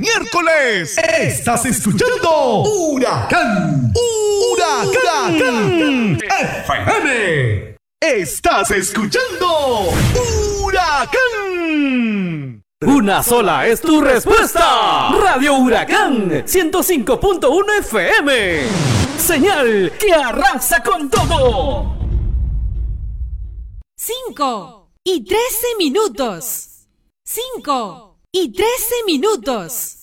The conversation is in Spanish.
miércoles. Estás escuchando Huracán. Huracán FM. Estás escuchando Huracán. Una sola es tu respuesta. Radio Huracán 105.1 FM. Señal que arrasa con todo. 5:13 minutos. 5:13 minutos.